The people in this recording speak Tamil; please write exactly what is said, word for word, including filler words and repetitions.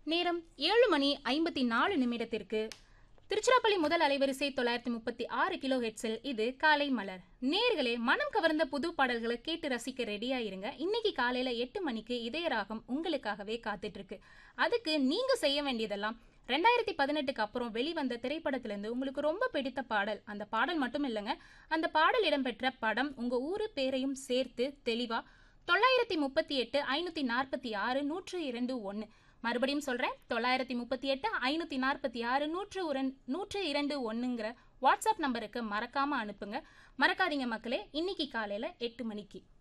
நேரம் ஏழு மணி ஐம்பத்தி நாலு நிமிடத்திற்கு திருச்சிராப்பள்ளி முதல் அலைவரிசை தொள்ளாயிரத்தி முப்பத்தி ஆறு கிலோ ஹெட்ஸில் இது காலை மலர். நேர்களே, மனம் கவர்ந்த புது பாடல்களை கேட்டு ரசிக்க ரெடியா இருங்க. இன்னைக்கு காலையில எட்டு மணிக்கு இதயராகம் உங்களுக்காகவே காத்துட்டு இருக்கு. அதுக்கு நீங்க செய்ய வேண்டியதெல்லாம், ரெண்டாயிரத்தி பதினெட்டுக்கு அப்புறம் வெளிவந்த திரைப்படத்திலிருந்து உங்களுக்கு ரொம்ப பிடித்த பாடல், அந்த பாடல் மட்டும் இல்லைங்க, அந்த பாடல் இடம்பெற்ற படம், உங்க ஊரு பேரையும் சேர்த்து தெளிவா தொள்ளாயிரத்தி முப்பத்தி எட்டு ஐநூத்தி நாற்பத்தி ஆறு நூற்று இரண்டு ஒன்னு மறுபடியும் சொல்றேன், தொள்ளாயிரத்தி முப்பத்தி எட்டு ஐநூத்தி நாற்பத்தி ஆறு நூற்று நூற்று இரண்டு ஒன்னுங்கிற வாட்ஸ்அப் நம்பருக்கு மறக்காம அனுப்புங்க. மறக்காதீங்க மக்களே, இன்னைக்கு காலையில எட்டு மணிக்கு.